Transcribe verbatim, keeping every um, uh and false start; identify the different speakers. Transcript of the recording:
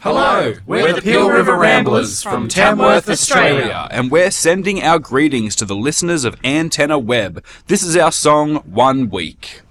Speaker 1: Hello, we're the Peel River Ramblers from Tamworth, Australia,
Speaker 2: and we're sending our greetings to the listeners of Antenna Web. This is our song, One Week.